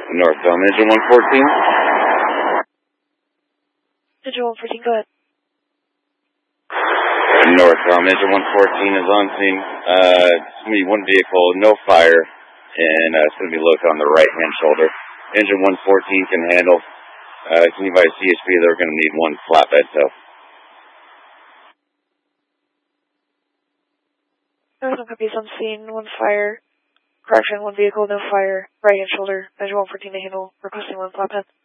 Northbound engine 114. Engine 114, go ahead. Northbound engine 114 is on scene. It's going to be one vehicle, no fire, and it's going to be located on the right-hand shoulder. Engine 114 can handle. Can you advise CHP they're going to need one flatbed tow? There's no copies on scene, one fire. Correction, one vehicle, no fire. Right-hand shoulder, engine 114 to handle, requesting one flatbed.